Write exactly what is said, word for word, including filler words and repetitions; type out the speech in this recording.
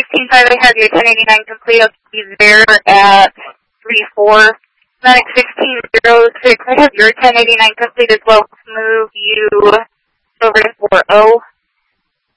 sixteen five, I have your ten eighty-nine complete. I'll be there at three four. Medic sixteen zero six, I have your ten eighty-nine complete as well. Move you over to four oh.